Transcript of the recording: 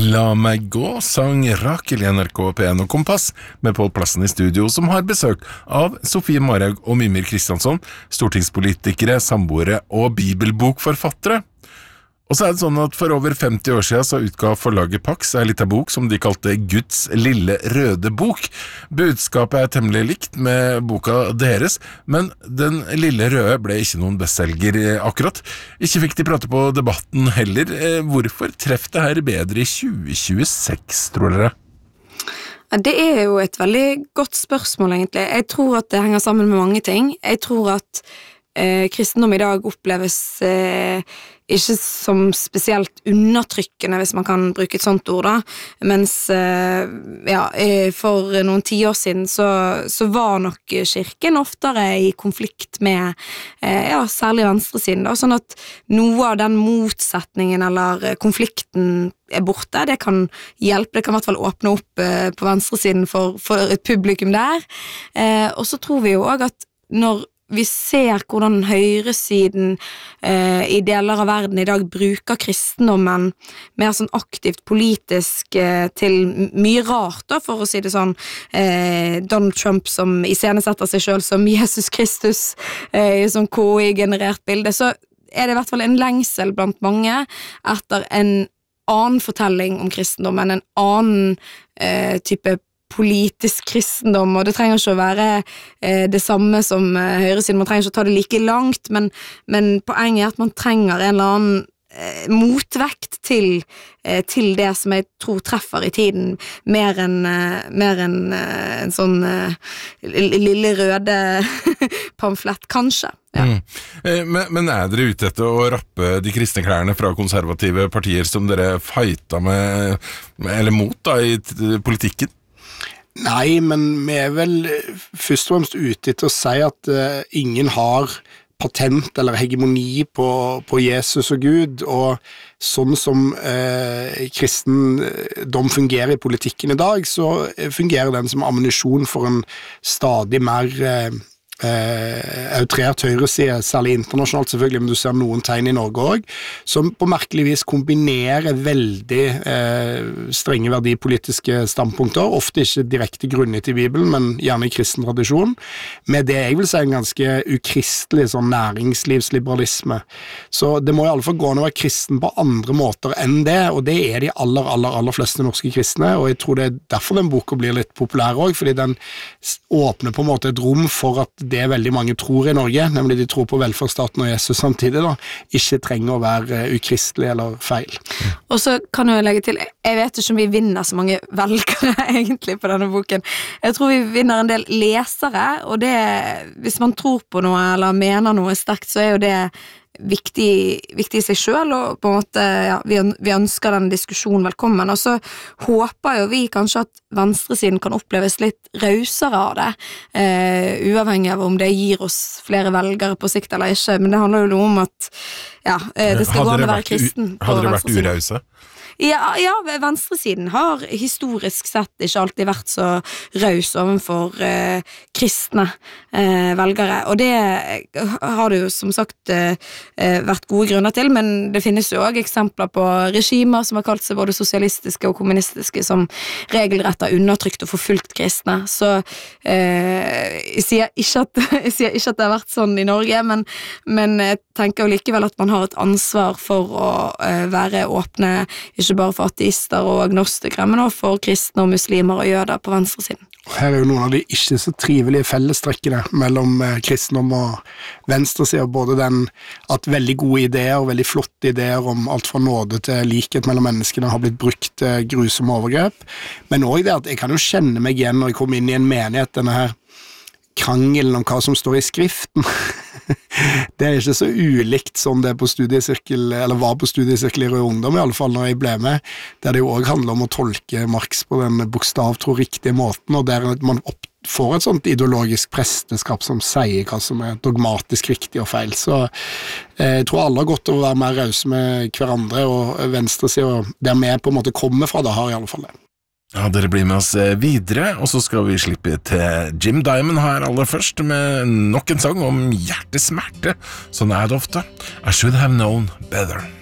La meg gå, sang Rakel i NRK P1 og Kompass med Pål Plassen i studio, som har besøk av Sofie Marhaug og Mimir Kristiansson, stortingspolitikere, samboere og bibelbokforfattere. Og så det sånn at for over 50 år siden så utga forlaget Pax en liten bok som de kalte Guds lille røde bok. Budskapet temmelig likt med boka deres, men den lille røde ble ikke noen bestselger akkurat. Ikke fikk de prate på debatten heller. Hvorfor treff det her bedre i 2026, tror dere? Det jo et veldig godt spørsmål egentlig. Jeg tror at det henger sammen med mange ting. Jeg tror at kristendom i dag oppleves ikke som spesielt undertrykkende, hvis man kan bruke et sånt ord da, mens for noen 10 år siden så var nok kirken oftere i konflikt med særlig venstresiden da, sånn at noe av den motsetningen eller konflikten borte, det kan hjelpe, det kan i hvert fall åpne opp på venstresiden for et publikum der, og så tror vi jo også at når vi ser hvordan høyresiden i deler av verden i dag bruker kristendommen mer sånn aktivt politisk til mye rart da, for å si det sånn. Donald Trump som iscenesetter seg selv som Jesus Kristus i sånn KI-generert bilde, så det i hvert fall en lengsel blant mange etter en annen fortelling om kristendommen, en annen type politisk kristendom, og det trenger ikke å være det samme som høyresiden, man trenger ikke å ta det like langt, men poenget at man trenger en eller annen motvekt til det som jeg tror treffer i tiden, mer enn en sånn lille røde pamflett, kanskje. Ja. Men dere ute etter å rappe de kristne klærne fra konservative partier som dere fighta med, eller mot da, i politikken? Nei, men vi vel først og fremst ute til å si at ingen har patent eller hegemoni på Jesus og Gud, og sånn som kristendom fungerer i politikken i dag, så fungerer den som ammunisjon for en stadig mer outrert høyreside, særlig internasjonalt selvfølgelig, men du ser noen tegn i Norge også, som på merkelig vis kombinerer veldig strenge verdipolitiske standpunkter, ofte ikke direkte grunnet i Bibelen, men gjerne i kristen tradisjon, med det jeg vil si en ganske ukristelig sånn næringslivsliberalisme. Så det må i alle fall gå an å være kristen på andre måter enn det, og det de aller fleste norske kristne, og jeg tror det derfor den boka blir litt populær også, fordi den åpner på en måte et rom for at det veldig mange tror i Norge, nemlig de tror på velferdsstaten og Jesus samtidig da, ikke trenger å være ukristelig eller feil. Og så kan jeg legge til, jeg vet ikke om vi vinner så mange velgere egentlig på denne boken. Jeg tror vi vinner en del lesere, og det, hvis man tror på noe eller mener noe sterkt, så jo det viktig i seg selv, og på en måte, vi ønsker den diskusjonen velkommen, og så håper jo vi kanskje at venstresiden kan oppleves litt rausere av det, uavhengig av om det gir oss flere velgere på sikt eller ikke, men det handler jo noe om at det skal gå an å være kristen. Hadde dere vært urause? Ja, venstresiden har historisk sett ikke alltid vært så raus overfor kristne velgere, og det har det jo som sagt vært gode grunner til, men det finnes jo også eksempler på regimer som har kalt seg både sosialistiske og kommunistiske som regelrett har undertrykt og forfulgt kristne, så jeg sier ikke at det har vært sånn i Norge, men jeg tenker jo likevel at man har et ansvar for å være åpne, ikke bare for ateister og agnostikere, men også for kristne og muslimer og jøder på venstresiden. Her jo noen av de ikke så trivelige fellestrekkene mellom kristendom og venstresiden, både den at veldig gode ideer, veldig flotte ideer om alt fra nåde til likhet mellom menneskene har blitt brukt til grusomme overgrep, men også det at jeg kan jo kjenne meg igjen når jeg kommer inn i en menighet, denne her krangelen om hva som står i skriften. Det ikke så ulikt som det på studiesirkel, eller var på studiesirkel i Rød Ungdom i alle fall når jeg ble med, der det jo også handler om å tolke Marx på den bokstavtro riktige måten, og der man får et sånt ideologisk presteskap som sier hva som dogmatisk riktig og feil. Så jeg tror alle har godt å være mer raus med hverandre, og venstresiden, der vi på en måte kommer fra, da har i alle fall det. Ja, dere blir med oss videre, og så skal vi slippe til Jim Diamond her aller først, med nok en sang om hjertesmerte. Sånn det ofte. I should have known better.